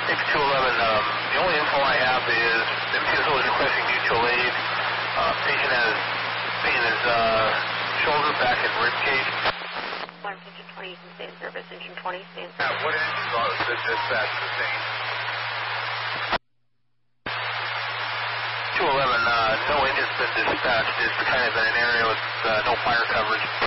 Take 211, the only info I have is MTSO is requesting mutual aid. Patient has pain in his shoulder, back, and rib cage. Alarm engine 20, you can stay in service. Engine 20, stay in service. What engines are the dispatch the same? 211, no engine's been dispatched. It's kind of in an area with no fire coverage.